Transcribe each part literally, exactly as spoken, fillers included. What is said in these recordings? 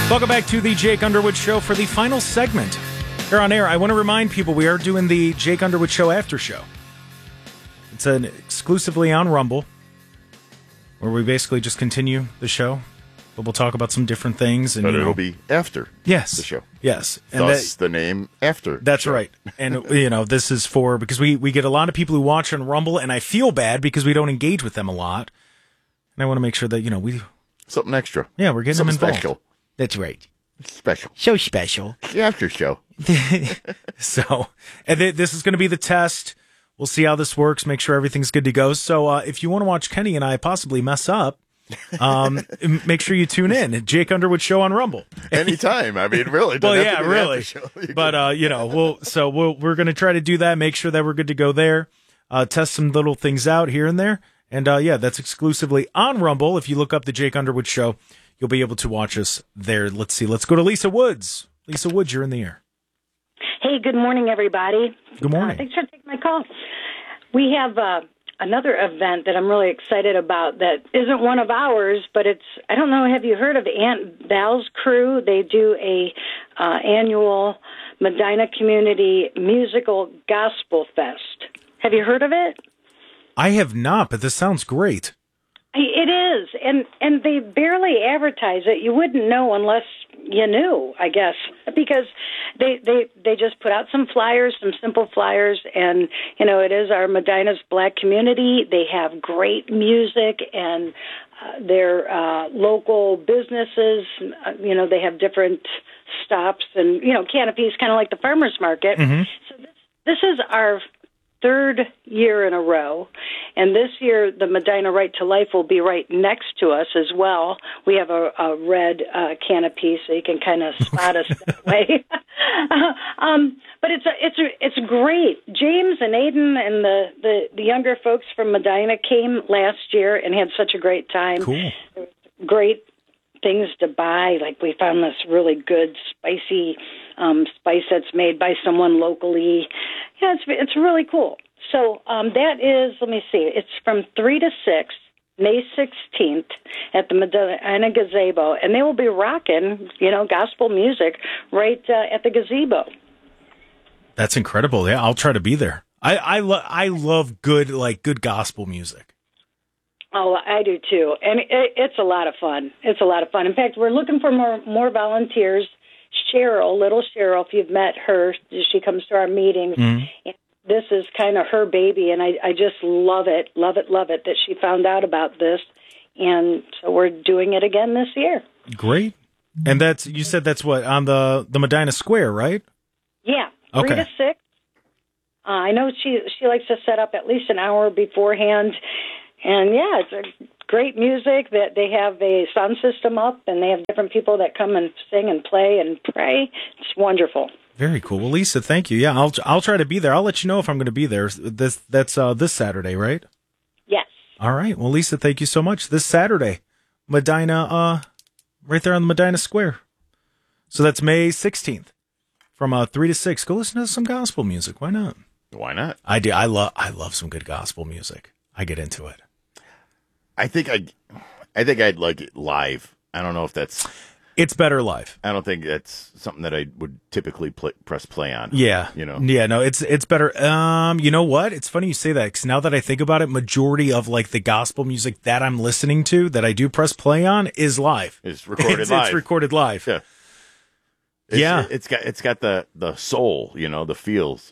Welcome back to the Jake Underwood Show for the final segment here on air. I want to remind people we are doing the Jake Underwood Show after show. It's an exclusively on Rumble, where we basically just continue the show, but we'll talk about some different things. And but you know, it'll be after yes, the show. Yes. And Thus that, the name After. That's show. right. And, you know, this is for, because we, we get a lot of people who watch on Rumble, and I feel bad because we don't engage with them a lot. And I want to make sure that, you know, we... Something extra. Yeah, we're getting Something them involved. special. That's right. Special. So special. The After Show. So, and th- this is going to be the test. We'll see how this works, make sure everything's good to go. So uh, if you want to watch Kenny and I possibly mess up, um, make sure you tune in. Jake Underwood Show on Rumble. Anytime. I mean, really. Well, yeah, really. But, uh, you know, we'll, so we'll, we're going to try to do that, make sure that we're good to go there, uh, test some little things out here and there. And, uh, yeah, that's exclusively on Rumble. If you look up the Jake Underwood Show, you'll be able to watch us there. Let's see. Let's go to Lisa Woods. Lisa Woods, you're in the air. Hey, good morning, everybody. Good morning. Uh, thanks for taking my call. We have uh, another event that I'm really excited about that isn't one of ours, but it's, I don't know, have you heard of Aunt Val's crew? They do a uh, annual Medina Community Musical Gospel Fest. Have you heard of it? I have not, but this sounds great. It is, and and they barely advertise it. You wouldn't know unless you knew, I guess, because they they they just put out some flyers, some simple flyers, and you know it is our Medina's Black community. They have great music, and uh, their uh, local businesses. Uh, you know they have different stops, and you know canopies, kind of like the farmers market. Mm-hmm. So this this is our third year in a row, and this year the Medina Right to Life will be right next to us as well. We have a, a red uh, canopy, so you can kind of spot us that way. um, but it's a, it's a, it's great. James and Aiden and the, the, the younger folks from Medina came last year and had such a great time. Cool. Great things to buy. Like we found this really good spicy um, spice that's made by someone locally. Yeah, it's it's really cool. So um, that is, let me see, it's from three to six, May sixteenth at the Medina Gazebo, and they will be rocking, you know, gospel music right uh, at the gazebo. That's incredible. Yeah, I'll try to be there. I I, lo- I love good like good gospel music. Oh, I do too, and it, it's a lot of fun. It's a lot of fun. In fact, we're looking for more more volunteers. Cheryl, little Cheryl, if you've met her, she comes to our meetings. Mm-hmm. And this is kind of her baby, and I, I just love it, love it, love it that she found out about this, and so we're doing it again this year. Great. And that's, you said that's what, on the, the Medina Square, right? Yeah, three okay. to six. Uh, I know she she likes to set up at least an hour beforehand, and yeah, it's a great music. That they have a sound system up, and they have different people that come and sing and play and pray. It's wonderful. Very cool. Well, Lisa, thank you. Yeah, I'll I'll try to be there. I'll let you know if I'm going to be there. This that's uh, this Saturday, right? Yes. All right. Well, Lisa, thank you so much. This Saturday, Medina, uh, right there on the Medina Square. So that's May sixteenth, from uh three to six. Go listen to some gospel music. Why not? Why not? I do. I love I love some good gospel music. I get into it. I think I, I think I'd like it live. I don't know if that's. It's better live. I don't think that's something that I would typically play, press play on. Yeah, you know. Yeah, no, it's it's better. Um, you know what? It's funny you say that because now that I think about it, majority of like the gospel music that I'm listening to that I do press play on is live. It's recorded it's, live. It's recorded live. Yeah. It's, yeah. It's got it's got the the soul, you know, the feels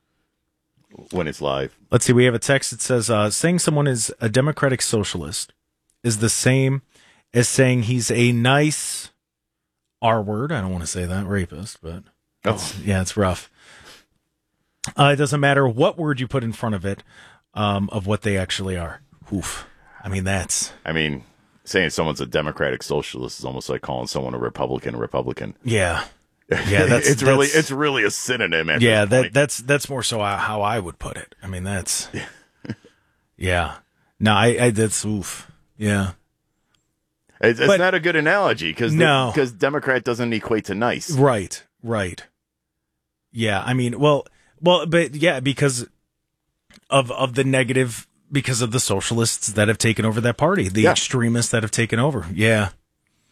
when it's live. Let's see. We have a text that says uh, saying someone is a democratic socialist is the same as saying he's a nice R word. I don't want to say that rapist, but oh. yeah, it's rough. Uh, it doesn't matter what word you put in front of it, um, of what they actually are. Oof. I mean, that's. I mean, saying someone's a democratic socialist is almost like calling someone a Republican a Republican. Yeah. Yeah, that's it's that's, really it's really a synonym. At yeah, this that point. that's that's more so how I would put it. I mean, that's yeah. No, I, I that's oof. Yeah, it's, it's but, not a good analogy because no, because Democrat doesn't equate to nice. Right, right. Yeah, I mean, well, well, but yeah, because of of the negative, because of the socialists that have taken over that party, the yeah. extremists that have taken over. Yeah.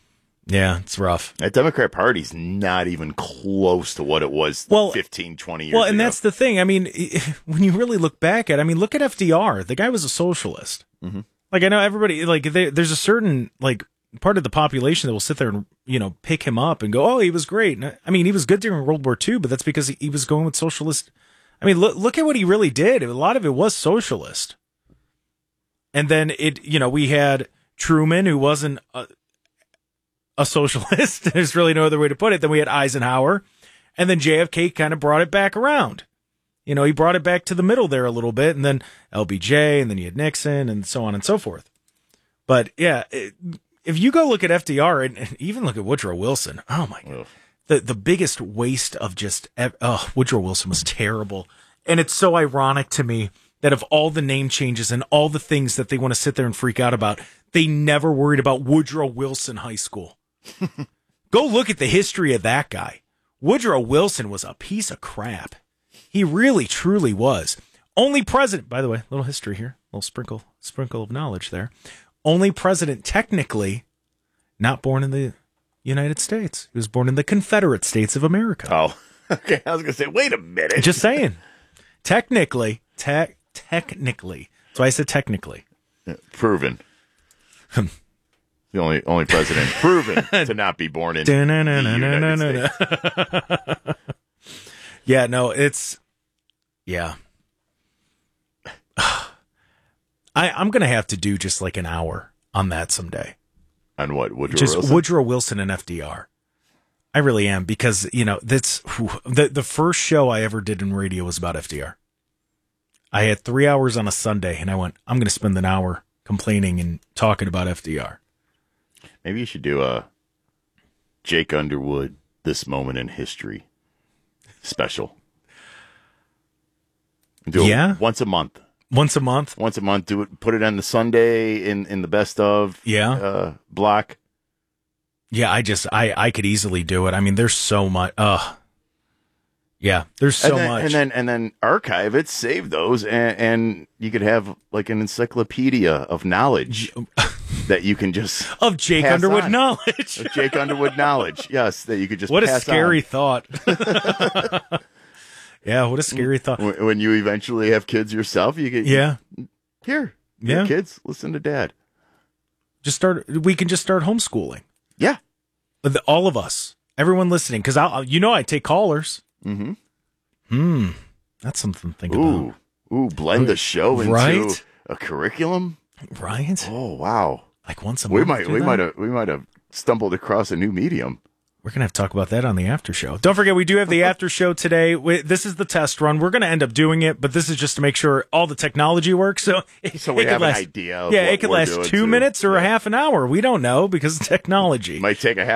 Yeah, it's rough. That Democrat Party's not even close to what it was well, fifteen, twenty years well, and ago. that's the thing. I mean, when you really look back at it, I mean, look at F D R. The guy was a socialist. Mm-hmm. Like, I know everybody, like, they, there's a certain, like, part of the population that will sit there and, you know, pick him up and go, oh, he was great. And, I mean, he was good during World War Two, but that's because he, he was going with socialist. I mean, look, look at what he really did. A lot of it was socialist. And then it, you know, we had Truman, who wasn't a, a socialist. There's really no other way to put it. Then we had Eisenhower, and then J F K kind of brought it back around. You know, he brought it back to the middle there a little bit, and then L B J, and then you had Nixon, and so on and so forth. But yeah, it, if you go look at F D R and, and even look at Woodrow Wilson, oh my God, the the biggest waste of just oh, Woodrow Wilson was terrible, and it's so ironic to me that of all the name changes and all the things that they want to sit there and freak out about, they never worried about Woodrow Wilson High School. Go look at the history of that guy. Woodrow Wilson was a piece of crap. He really, truly was. Only president, by the way, little history here, little sprinkle, sprinkle of knowledge there. Only president technically not born in the United States. He was born in the Confederate States of America. Oh, okay. I was going to say, wait a minute. Just saying. Technically, te- technically. So I said technically. Yeah, proven. The only only president proven to not be born in the United States. Yeah, no, it's yeah. I I'm gonna have to do just like an hour on that someday. On what? Woodrow just Wilson? Woodrow Wilson and F D R. I really am, because you know that's whew, the the first show I ever did in radio was about F D R. I had three hours on a Sunday, and I went, I'm going to spend an hour complaining and talking about F D R. Maybe you should do a Jake Underwood This Moment in History special. Do it Yeah? once a month. Once a month? Once a month. Do it. Put it on the Sunday in, in the best of Yeah. uh, block. Yeah, I just, I, I could easily do it. I mean, there's so much. Uh, yeah, there's so and then, much. And then and then archive it, save those, and, and you could have like an encyclopedia of knowledge that you can just of Jake pass Underwood on. knowledge. Of Jake Underwood knowledge. Yes, that you could just What a pass scary on. thought. Yeah, what a scary thought. When, when you eventually have kids yourself, you get Yeah. here. Yeah. Your kids, listen to Dad. Just start, we can just start homeschooling. Yeah. The- All of us, everyone listening, because I'll, you know, I take callers. Mm-hmm. Hmm. That's something to think Ooh, about. ooh, blend the show into Right? a curriculum. Right? Oh wow, Like once a we month. might do we that? might have we might have stumbled across a new medium. We're going to have to talk about that on the after show. Don't forget, we do have the after show today. We, this is the test run. We're going to end up doing it, but this is just to make sure all the technology works. So, it, So we it have could last, an idea. Of yeah, what it could we're last doing two too. minutes or Yeah. a half an hour. We don't know because of technology. Might take a half.